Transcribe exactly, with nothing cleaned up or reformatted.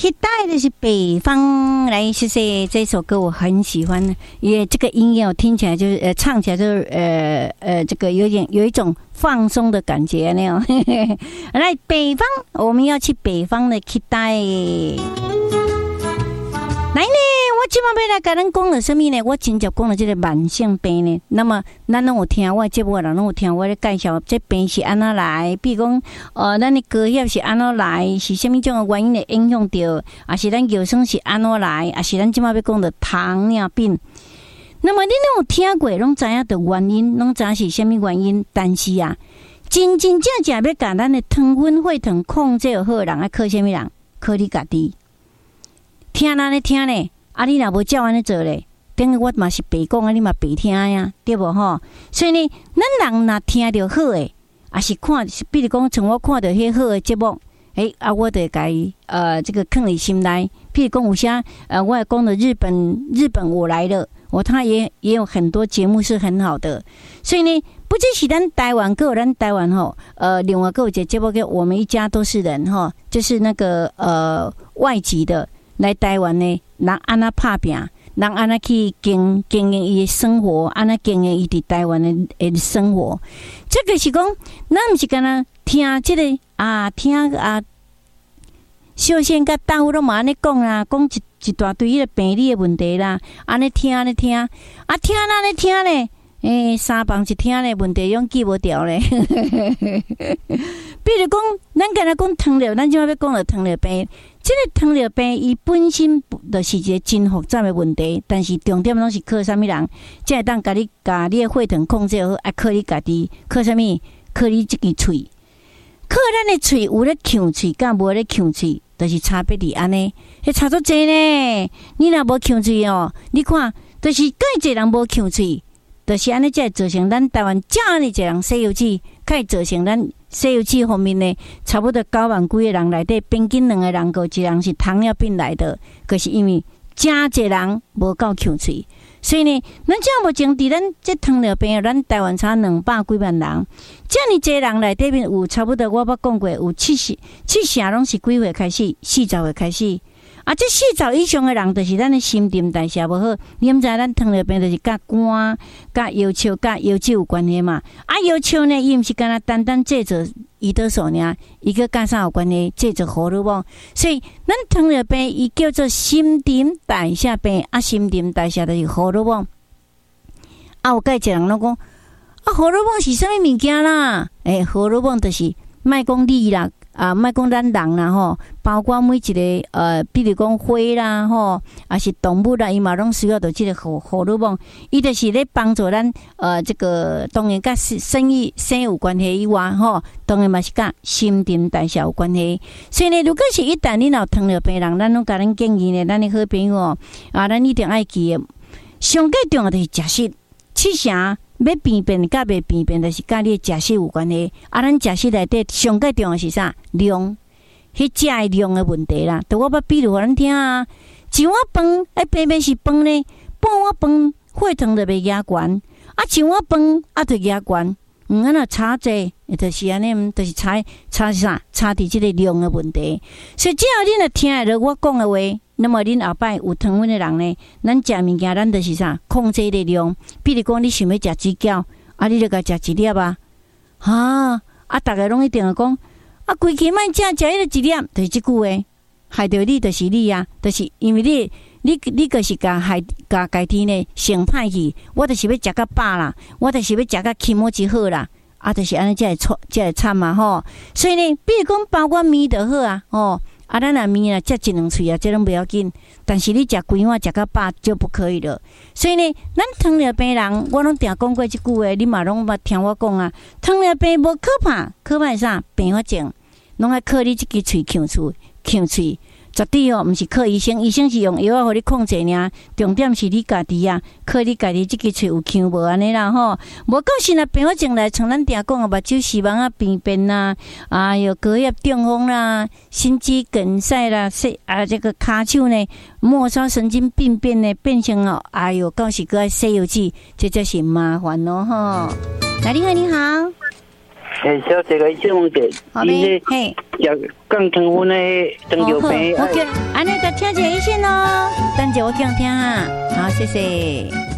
期待的是北方来，谢谢这首歌，我很喜欢，也这个音乐我听起来就是呃，唱起来就是呃呃，这个有点有一种放松的感觉那样。来北方，我们要去北方的期待。来呢，我今晚要来跟咱讲了什么呢？我真正讲了这个慢性病呢。那么，咱拢有听我节目的人拢有听我咧介绍，这病是安怎来？比如讲，呃，咱的高血是安怎来？是什么种的原因会影响到？还是咱腰酸是安怎来？还是咱今晚要讲的糖尿病？那么，你拢有听过，拢知影的原因，拢知影是什么原因？但是啊，真真正正要甲咱的糖分、血糖控制好的人，爱靠什么人？靠你家己。听咱咧听咧，啊，你若无照安尼做咧，等于我嘛是白讲啊，你嘛白听呀，对无吼？所以呢，咱人若听着好诶，啊是看，比如讲，像我看着迄好诶节目，诶、欸、啊，我得甲伊呃这个放伫心内。譬如讲有些呃，我也讲的日本，日本我来了，我他也也有很多节目是很好的，所以呢，不只是咱台湾，各有咱台湾吼，呃，另外各有一个节目叫我们一家都是人吼，就是那个呃外籍的。来台湾呢，人安那打拼，人安那去经经营伊的生活，安那经营伊伫台湾的的生活。这个是讲，咱毋是干那听这个啊，听啊，小仙甲大夫拢嘛安尼讲啦，讲一一大堆迄个病理的问题啦，安尼听安尼听，啊听安尼听咧，诶、欸，三棒一听咧，问题用记无掉咧。比如讲，咱干那讲糖尿，咱即摆要讲到糖尿病。这个糖尿病伊本身就是一个真复杂的问题，但是重点拢是靠什么人？才会当甲你甲你的血糖控制好，啊靠你家己，靠什么？靠你这支喙，靠咱的喙有咧呛喙，甲无咧呛喙，就是差别伫安尼，迄差足济呢。你若无呛喙哦，你看，就是介济人无呛喙，就是安尼才会造成咱台湾遮尔济人西药剂，才会造成咱。西药剂方面呢，差不多九万几个人内底，平均两个人，有一人是糖尿病来的，可是因为真济人无够呛喙，所以呢，咱这目前伫咱这糖尿病，咱台湾差两百几万人，这么济人内底面有差不多，我捌讲过，有七十七成拢是几岁开始，四十岁开始。啊，这四十以上的人，就是咱的新陈代谢无好。你毋知咱糖尿病就是甲肝、甲腰笑、甲腰肌有关系嘛？啊，腰笑呢，伊毋是干那单单制作胰岛素尔，伊个甲啥有关系？制作荷尔蒙。所以，咱糖尿病伊叫做新陈代谢病，啊，新陈代谢就是荷尔蒙。啊，有介一人拢讲，啊，荷尔蒙是啥物物件啦？诶、欸，荷尔蒙就是莫讲你啦。啊，莫讲咱人啦吼，包括每一个呃，比如讲花啦吼，还是动物啦，伊嘛拢需要到这个荷荷尔蒙，伊就是咧帮助咱呃，这个当然甲生育生有关系以外吼，当然嘛是甲新陈代谢有关系。所以呢，如果是一旦你有糖尿病人，咱拢甲咱建议呢，咱的好朋友哦，啊，咱一定爱记的，上最重要就是食食，七成。要病变甲袂病变，就是甲你食食有关系。啊，咱食食内底上个重要是啥？量，迄食的量的问题啦。都我捌比如互咱听啊，一碗饭，哎，偏偏是饭呢，半碗饭血糖就袂压悬，啊，一碗饭啊就压悬。嗯，安那差济，就是安尼，就是差差啥？差伫即个量的问题。所以只要你若听会着我讲的话。那么恁后摆有糖分的人呢，咱食物件咱就是啥控制的量。比如讲，你想要食水饺，啊，你就甲食一粒啊，哈啊，逐个拢一定会讲，啊，规气莫食，食迄个一粒，就是即句话，害着你就是你啊，就是因为你，你你就是甲害甲家己呢先歹去，我就是要食到饱啦，我就是要食到气毛之好啦，啊，就是安尼才会错，才会惨嘛吼。所以呢，比如讲包括面就好啊，吼。啊，咱若面啊，食一两喙啊，这拢不要紧。但是你食规碗食到饱就不可以了。所以呢，咱糖尿病人，我拢定讲过即句话，你嘛拢捌听我讲啊。糖尿病无可怕，可怕是啥？并发症，拢爱靠你即支喙呛喙，呛喙。绝对哦，毋是靠医生，医生是用药啊，互你控制尔。重点是你家己啊，靠你家己即支喙有呛无安尼啦吼。无到时若并发症来，像咱定讲啊，目睭视网啊病变啦，啊有高血中风啦，心肌梗塞啦，说啊这个骹手呢，末梢神经病变呢，变成哦，哎哟，到时搁爱西药剂，这才是麻烦咯吼。来，你好，你好。 很小这个这问题， 好嘞，嘿， 要降糖分的糖尿病。 好，安尼，甲听一下医生哦，等下我听听哈，好，谢谢。